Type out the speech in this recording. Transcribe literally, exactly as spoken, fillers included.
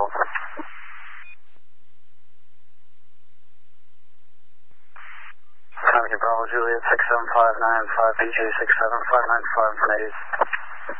control. Tommy Bravo Juliet six seven five nine five B J six seven five nine five from eighties.